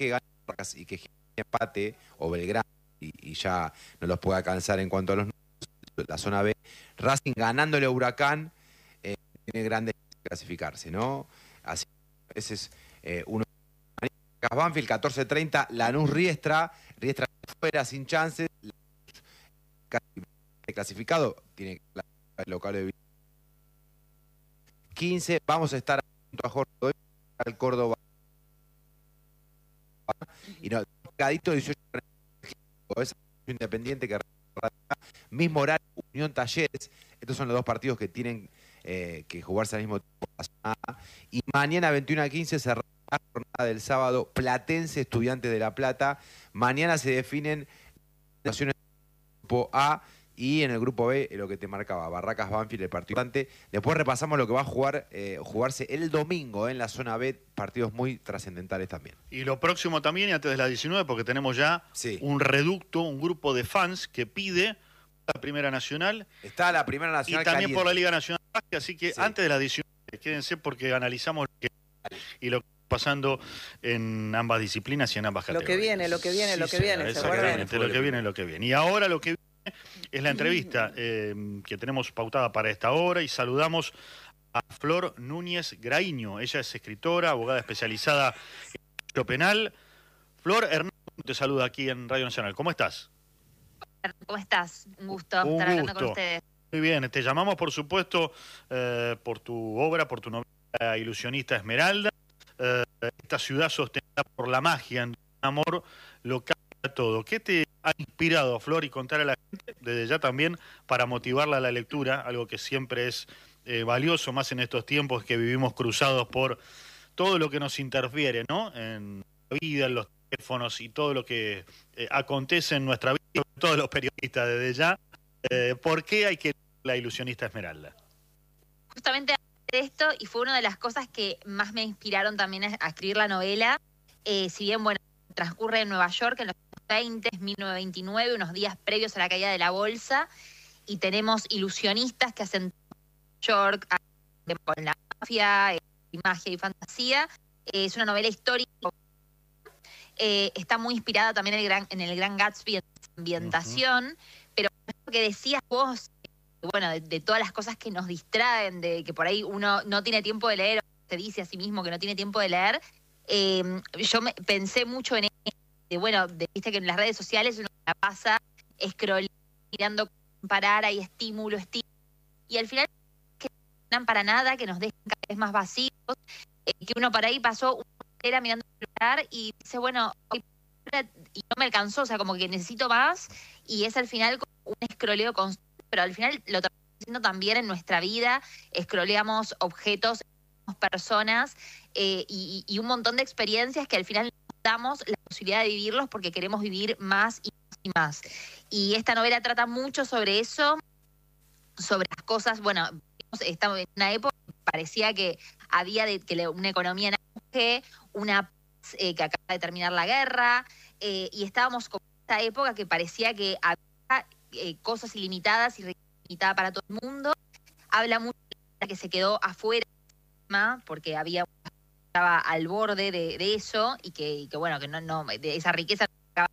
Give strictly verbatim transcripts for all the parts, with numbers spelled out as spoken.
que gane y que empate o Belgrano y, y ya no los pueda alcanzar en cuanto a los números, la zona B, Racing ganándole a Huracán eh, tiene grandes chances de clasificarse, ¿no? Así ese es eh, uno. Banfield catorce treinta, Lanús Riestra, Riestra fuera sin chances, casi clasificado, tiene que el local de quince, vamos a estar junto a Jorge Godoy, al Córdoba y no, Cadito dieciocho, es Independiente que mismo horario, Unión Talleres, estos son los dos partidos que tienen eh, que jugarse al mismo tiempo. Y mañana veintiuno a quince cerrará la jornada del sábado, Platense Estudiantes de La Plata. Mañana se definen las naciones del grupo A y en el grupo B, lo que te marcaba, Barracas Banfield, el partido importante. Después repasamos lo que va a jugar, eh, jugarse el domingo eh, en la zona B, partidos muy trascendentales también. Y lo próximo también, y antes de las diecinueve, porque tenemos ya sí. un reducto, un grupo de fans que pide la Primera Nacional. Está la Primera Nacional y también caliente. por la Liga Nacional, así que sí. antes de las diecinueve, quédense porque analizamos lo que y lo que está pasando en ambas disciplinas y en ambas categorías. Lo que viene, lo que viene, sí, lo que sí, viene. Exactamente, lo que viene, lo que viene. Y ahora lo que viene es la entrevista eh, que tenemos pautada para esta hora y saludamos a Flor Núñez Graíño. Ella es escritora, abogada especializada en derecho penal. Flor, Hernán te saluda aquí en Radio Nacional. ¿Cómo estás? ¿Cómo estás? Un gusto Un estar hablando gusto. con ustedes. Muy bien, te llamamos por supuesto eh, por tu obra, por tu novela Ilusionista Esmeralda. Eh, esta ciudad sostenida por la magia, en un amor local a todo. ¿Qué te ha inspirado, Flor, y contar a la gente, desde ya también, para motivarla a la lectura, algo que siempre es eh, valioso, más en estos tiempos que vivimos cruzados por todo lo que nos interfiere, ¿no? En la vida, en los teléfonos y todo lo que eh, acontece en nuestra vida, todos los periodistas desde ya. Eh, ¿Por qué hay que leer La Ilusionista Esmeralda? Justamente de esto, y fue una de las cosas que más me inspiraron también a, a escribir la novela, eh, si bien, bueno, transcurre en Nueva York en los veinte, mil novecientos veintinueve, unos días previos a la caída de la bolsa, y tenemos ilusionistas que hacen York con la mafia, eh, y magia y fantasía. Eh, es una novela histórica, eh, está muy inspirada también en el Gran, en el Gran Gatsby, en su ambientación, uh-huh. pero lo que decías vos, bueno, de, de todas las cosas que nos distraen, de que por ahí uno no tiene tiempo de leer, o se dice a sí mismo que no tiene tiempo de leer, eh, yo me, pensé mucho en de, bueno, de, viste que en las redes sociales uno la pasa scrollando, mirando, parar, hay estímulo, estímulo, y al final que no dan para nada, que nos dejan cada vez más vacíos, eh, que uno para ahí pasó una hora mirando el celular y dice, bueno, hoy, y no me alcanzó, o sea, como que necesito más, y es al final como un escroleo constante, pero al final lo estamos haciendo también en nuestra vida, escroleamos objetos, personas eh, y, y un montón de experiencias que al final nos damos la posibilidad de vivirlos porque queremos vivir más y más y más. Y esta novela trata mucho sobre eso, sobre las cosas, bueno, estamos en una época que parecía que había de, que una economía en auge, una paz eh, que acaba de terminar la guerra, eh, y estábamos con esta época que parecía que había eh, cosas ilimitadas y ilimitadas para todo el mundo. Habla mucho de la que se quedó afuera, porque había estaba al borde de, de eso y que, y que bueno, que no, no de esa riqueza.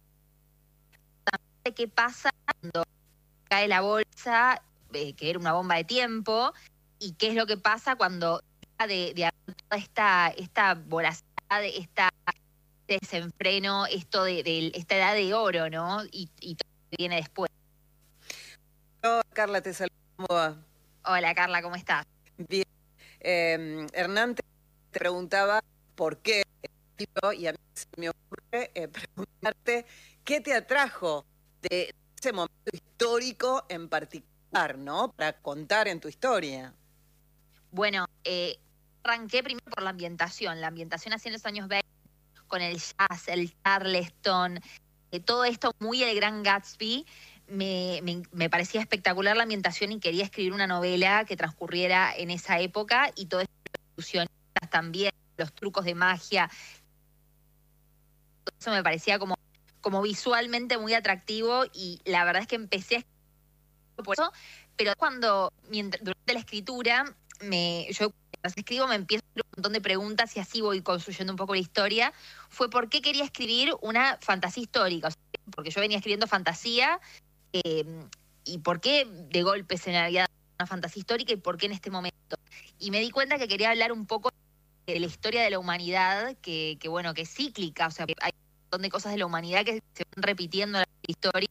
¿Qué pasa cuando cae la bolsa, eh, que era una bomba de tiempo, y qué es lo que pasa cuando de, de toda esta, esta voracidad, esta este desenfreno, esto de, de esta edad de oro, ¿no? Y, y todo lo que viene después. Hola, Carla, te saludo. Hola, Carla, ¿cómo estás? Bien. Eh, Hernán te preguntaba por qué, y a mí se me ocurre eh, preguntarte qué te atrajo de ese momento histórico en particular, ¿no? Para contar en tu historia. Bueno, eh, arranqué primero por la ambientación, la ambientación así en los años veinte, con el jazz, el Charleston, eh, todo esto muy el Gran Gatsby. Me, me, me parecía espectacular la ambientación y quería escribir una novela que transcurriera en esa época, y todo esto de ilusionistas también, los trucos de magia. Todo eso me parecía como, como visualmente muy atractivo, y la verdad es que empecé a escribir por eso, pero cuando mientras, durante la escritura, me, yo mientras escribo me empiezo a hacer un montón de preguntas y así voy construyendo un poco la historia, fue por qué quería escribir una fantasía histórica. O sea, porque yo venía escribiendo fantasía, eh, y por qué de golpe se me había dado una fantasía histórica y por qué en este momento. Y me di cuenta que quería hablar un poco de la historia de la humanidad, que, que bueno, que es cíclica, o sea, que hay un montón de cosas de la humanidad que se van repitiendo en la historia.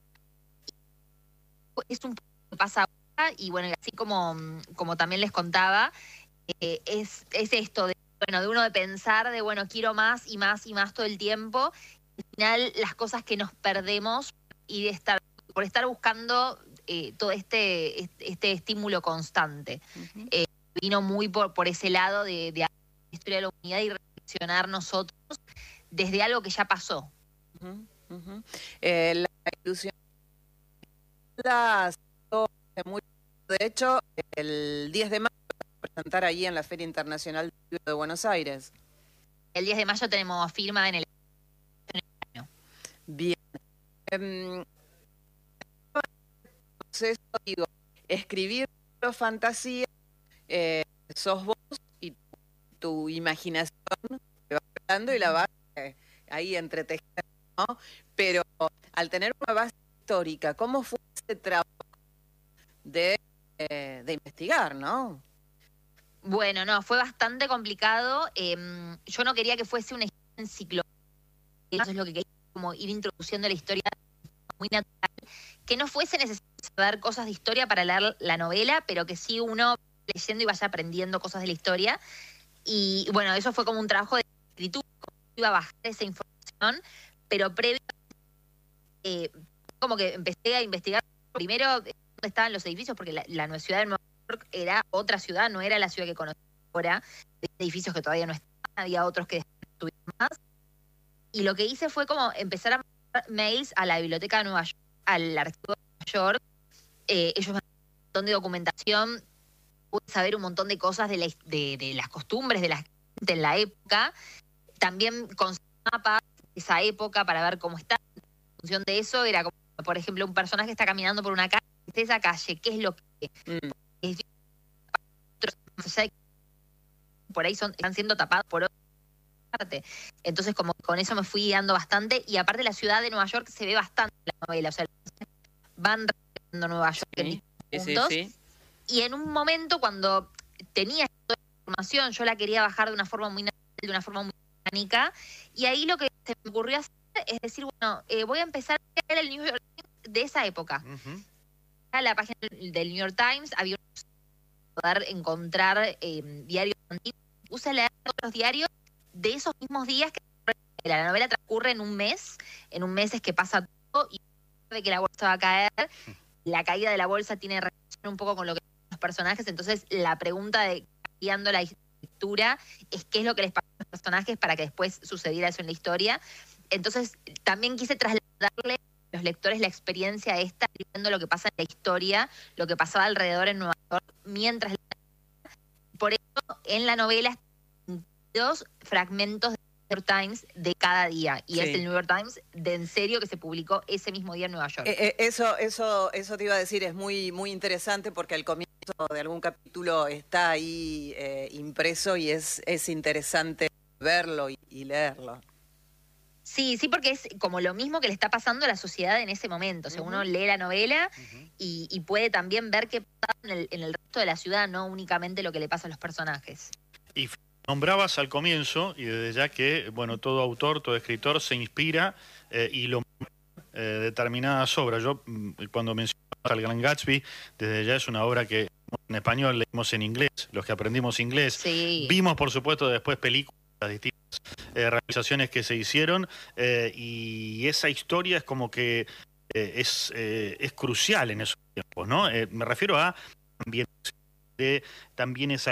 Es un poco lo que pasa ahora, y bueno, así como, como también les contaba, eh, es, es esto de, bueno, de uno de pensar de, bueno, quiero más y más y más todo el tiempo, y al final las cosas que nos perdemos y de estar, por estar buscando eh, todo este, este, este estímulo constante. Uh-huh. Eh, vino muy por, por ese lado de, de la historia de la humanidad y reflexionar nosotros desde algo que ya pasó. Uh-huh. Uh-huh. Eh, la ilusión la muy, de hecho, el diez de mayo presentar ahí en la Feria Internacional del Libro de Buenos Aires. El diez de mayo tenemos firma en el año. Bien. Um, entonces, digo, escribir fantasía, eh, sos vos y tu, tu imaginación te va hablando y la vas eh, ahí entretejiendo, ¿no? Pero al tener una base histórica, ¿cómo fue ese trabajo de, eh, de investigar, no? Bueno, no, fue bastante complicado. Eh, yo no quería que fuese una enciclopedia, eso es lo que quería, como ir introduciendo la historia muy natural, que no fuese necesario saber cosas de historia para leer la novela, pero que sí uno leyendo y vaya aprendiendo cosas de la historia. Y bueno, eso fue como un trabajo de escritura, como iba a bajar esa información, pero previo, eh, como que empecé a investigar primero dónde estaban los edificios, porque la, la ciudad de Nueva York era otra ciudad, no era la ciudad que conocemos ahora, de edificios que todavía no estaban, había otros que estuvieron más. Y lo que hice fue como empezar a mandar mails a la biblioteca de Nueva York, al archivo de Nueva York. Eh, ellos me mandaron un montón de documentación, pude saber un montón de cosas de, la, de, de las costumbres de la gente en la época, también con mapas de esa época para ver cómo está. En función de eso era como, por ejemplo, un personaje está caminando por una calle, de esa calle, ¿qué es lo que mm. es? Por ahí son, están siendo tapados por otra parte. Entonces, como con eso me fui guiando bastante, y aparte la ciudad de Nueva York se ve bastante en la novela, o sea, van recorriendo Nueva York sí, en puntos, sí, sí. Y en un momento cuando tenía toda la información, yo la quería bajar de una forma muy natural, de una forma muy mecánica, y ahí lo que se me ocurrió hacer es decir, bueno, eh, voy a empezar a leer el New York Times de esa época. Uh-huh. A la página del New York Times había poder encontrar eh, diarios antiguos. Puse a leer otros diarios de esos mismos días que la novela transcurre en un mes, en un mes es que pasa todo y de que la bolsa va a caer. La caída de la bolsa tiene relación un poco con lo que los personajes, entonces la pregunta de cambiando la lectura es qué es lo que les pasó a los personajes para que después sucediera eso en la historia. Entonces también quise trasladarle a los lectores la experiencia esta, viendo lo que pasa en la historia, lo que pasaba alrededor en Nueva York, mientras la... Por eso en la novela están dos fragmentos de New York Times de cada día, y sí. Es el New York Times de en serio que se publicó ese mismo día en Nueva York. Eh, eh, eso, eso, eso te iba a decir, es muy, muy interesante porque al comienzo de algún capítulo está ahí eh, impreso y es, es interesante verlo y, y leerlo. Sí, sí, porque es como lo mismo que le está pasando a la sociedad en ese momento. O sea, uh-huh. Uno lee la novela uh-huh. y, y puede también ver qué pasa en el, en el resto de la ciudad, no únicamente lo que le pasa a los personajes. Y nombrabas al comienzo, y desde ya que, bueno, todo autor, todo escritor se inspira eh, y lo eh, determinadas obras. Yo, cuando mencionaba al Gran Gatsby, desde ya es una obra que en español leímos en inglés, los que aprendimos inglés. Sí. Vimos, por supuesto, después películas, distintas Eh, realizaciones que se hicieron eh, y esa historia es como que eh, es, eh, es crucial en esos tiempos, ¿no? Eh, me refiero a también, de, también esa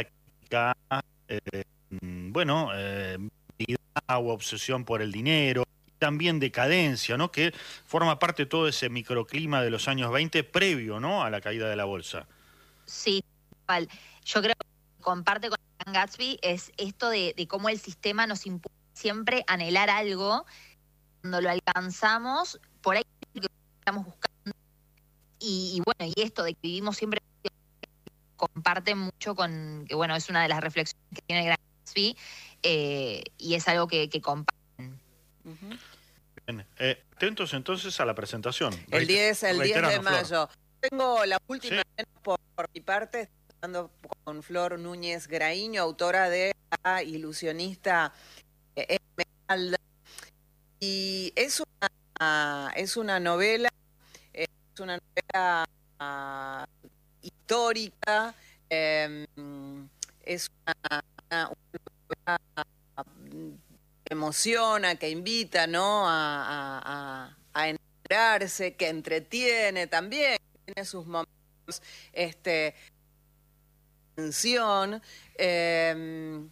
eh, bueno, eh, o obsesión por el dinero, también decadencia, ¿no? Que forma parte de todo ese microclima de los años veinte previo, ¿no? A la caída de la bolsa. Sí, igual. Yo creo que comparte con Gatsby es esto de, de cómo el sistema nos impulsa siempre a anhelar algo, cuando lo alcanzamos, por ahí es lo que estamos buscando. Y, y bueno, y esto de que vivimos siempre comparte mucho con, que bueno, es una de las reflexiones que tiene el Gran ¿sí? Eh, y es algo que, que comparten. Uh-huh. Bien. Eh, atentos entonces a la presentación. El diez, el diez de Reiteranos, mayo. Flor. Tengo la última Sí. por, por mi parte, estoy hablando con Flor Núñez Graíño, autora de La ilusionista Esmeralda. Y es una, es una novela, es una novela uh, histórica, eh, es una, una, una novela que emociona, que invita, ¿no?, a, a, a, a enamorarse, que entretiene también, que tiene sus momentos este, de tensión. Eh,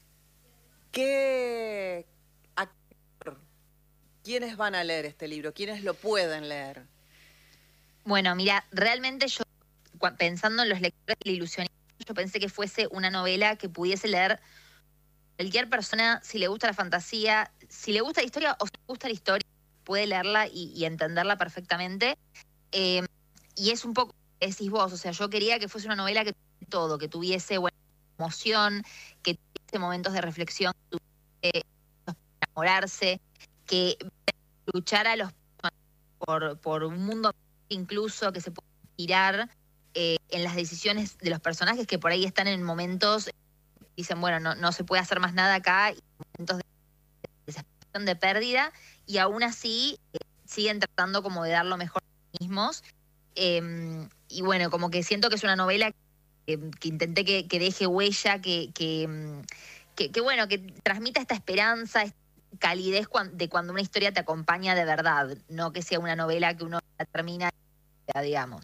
¿qué, a, ¿Quiénes van a leer este libro? ¿Quiénes lo pueden leer? Bueno, mira, realmente yo, pensando en los lectores de La ilusionista, yo pensé que fuese una novela que pudiese leer cualquier persona, si le gusta la fantasía, si le gusta la historia o si le gusta la historia, puede leerla y, y entenderla perfectamente. Eh, y es un poco, decís vos, o sea, yo quería que fuese una novela que tuviese todo, que tuviese buena emoción, que tuviese momentos de reflexión, que tuviese enamorarse, que luchara a los por, por un mundo incluso que se pueda inspirar eh, en las decisiones de los personajes que por ahí están en momentos, dicen, bueno, no, no se puede hacer más nada acá, y momentos de desesperación, de pérdida, y aún así eh, siguen tratando como de dar lo mejor de sí mismos. Eh, y bueno, como que siento que es una novela que, que intenté que, que deje huella, que, que, que, que bueno, que transmita esta esperanza, esta calidez de cuando una historia te acompaña de verdad, no que sea una novela que uno la termina, digamos.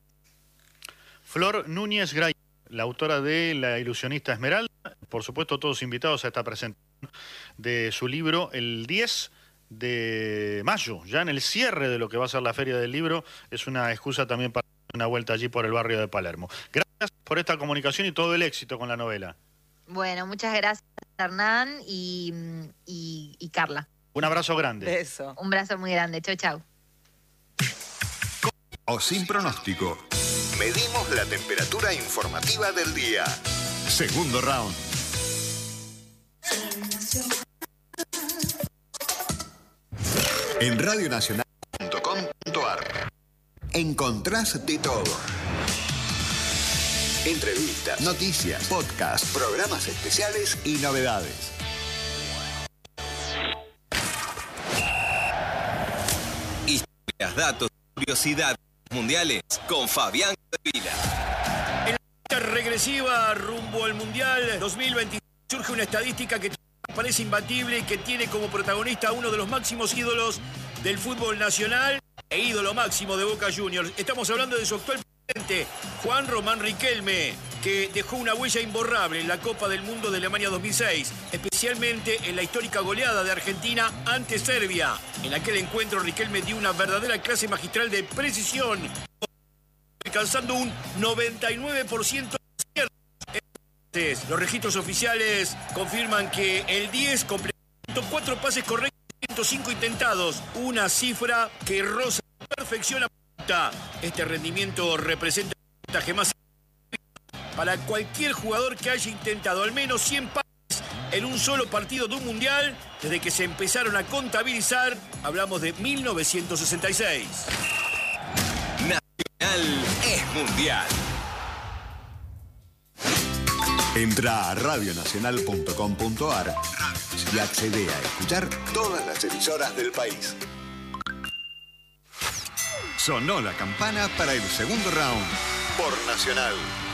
Flor Núñez Gray, la autora de La ilusionista Esmeralda, por supuesto todos invitados a esta presentación de su libro el diez de mayo, ya en el cierre de lo que va a ser la Feria del Libro. Es una excusa también para una vuelta allí por el barrio de Palermo. Gracias por esta comunicación y todo el éxito con la novela. Bueno, muchas gracias, Hernán y, y, y Carla. Un abrazo grande. Beso. Un abrazo muy grande. Chau, chau. O sin pronóstico. Medimos la temperatura informativa del día. Segundo round. En radio nacional punto com punto ar encontrás de todo. Entrevistas, noticias, podcasts, programas especiales y novedades. Historias, datos, curiosidades mundiales con Fabián Vila. En la regresiva rumbo al Mundial dos mil veintiséis surge una estadística que parece imbatible y que tiene como protagonista a uno de los máximos ídolos del fútbol nacional e ídolo máximo de Boca Juniors. Estamos hablando de su actual presidente, Juan Román Riquelme, que dejó una huella imborrable en la Copa del Mundo de Alemania dos mil seis, especialmente en la histórica goleada de Argentina ante Serbia. En aquel encuentro Riquelme dio una verdadera clase magistral de precisión, alcanzando un noventa y nueve por ciento de aciertos. Los registros oficiales confirman que el diez completó cuatro pases correctos y ciento cinco intentados, una cifra que roza la perfección absoluta. Este rendimiento representa el puntaje más para cualquier jugador que haya intentado al menos cien pases en un solo partido de un mundial desde que se empezaron a contabilizar. Hablamos de mil novecientos sesenta y seis. Nacional es mundial. Entra a radio nacional punto com punto ar y accede a escuchar todas las emisoras del país. Sonó la campana para el segundo round por Nacional.